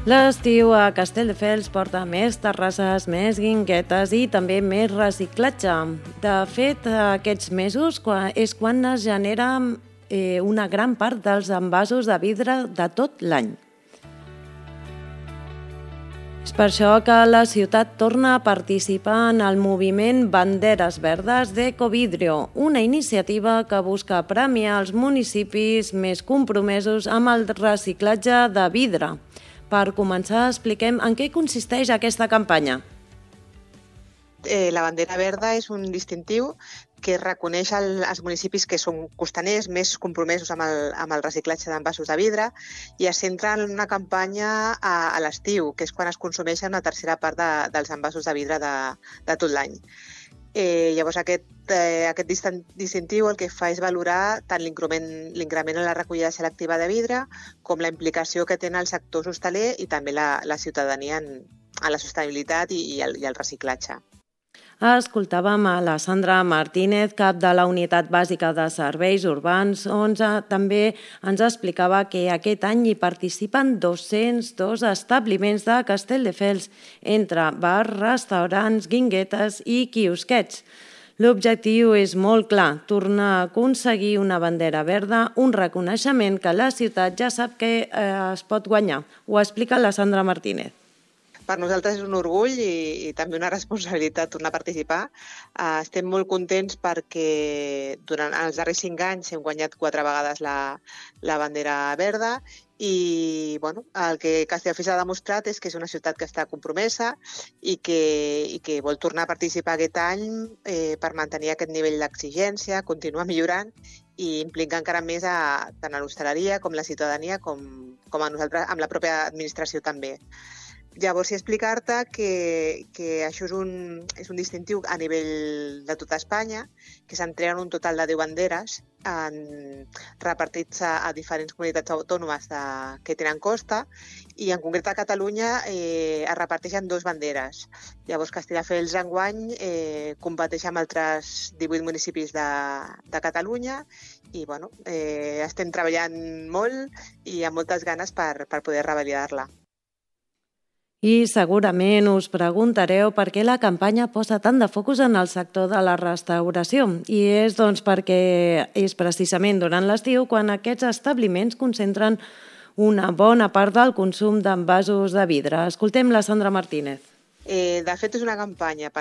L'estiu a Castelldefels porta més terrasses, més guinguetes i també més reciclatge. De fet, aquests mesos és quan es genera una gran part dels envasos de vidre de tot l'any. És per això que la ciutat torna a participar en el moviment Banderes Verdes d'Ecovidrio, una iniciativa que busca premiar els municipis més compromesos amb el reciclatge de vidre. Per començar, expliquem en què consisteix aquesta campanya. La bandera verda és un distintiu que reconeix els municipis que són costaners, més compromesos amb el reciclatge d'envasos de vidre, i es centra en una campanya a l'estiu, que és quan es consumeixen una tercera part dels envasos de vidre de tot l'any. Llavors aquest distintiu el que fa és valorar tant l'increment en la recollida selectiva de vidre com la implicació que tenen els sectors hostaler i també la ciutadania en la sostenibilitat i el reciclatge. Escoltàvem a la Sandra Martínez, cap de la Unitat Bàsica de Serveis Urbans, on també ens explicava que aquest any hi participen 202 establiments de Castelldefels, entre bars, restaurants, guinguetes i quiosquets. L'objectiu és molt clar, tornar a aconseguir una bandera verda, un reconeixement que la ciutat ja sap que es pot guanyar. Ho explica la Sandra Martínez. Per nosaltres és un orgull i també una responsabilitat tornar a participar. Estem molt contents perquè durant els darrers 5 anys hem guanyat 4 vegades la bandera verda i el que Castelldefels ha demostrat és que és una ciutat que està compromesa i que vol tornar a participar aquest any per mantenir aquest nivell d'exigència, continuar millorant i implicar encara més tant a l'hostaleria com la ciutadania com a nosaltres, amb la pròpia administració també. Llavors, explicar-te que això és un distintiu a nivell de tota Espanya, que s'entreguen un total de 10 banderes repartits a diferents comunitats autònomes que tenen costa i en concret a Catalunya es reparteixen 2 banderes. Llavors, Castelldefels enguany competeix amb altres 18 municipis de Catalunya i estem treballant molt i amb moltes ganes per poder revalidar-la. I segurament us preguntareu per què la campanya posa tant de focus en el sector de la restauració. I és perquè és precisament durant l'estiu quan aquests establiments concentren una bona part del consum d'envasos de vidre. Escoltem la Sandra Martínez. De fet, és una campanya